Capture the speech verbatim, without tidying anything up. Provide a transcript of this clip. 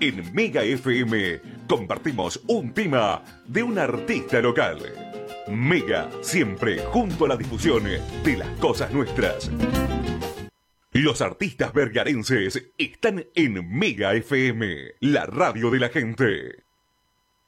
En Mega F M compartimos un tema de un artista local. Mega, siempre junto a la difusión de las cosas nuestras. Los artistas vergarenses están en Mega F M, la radio de la gente.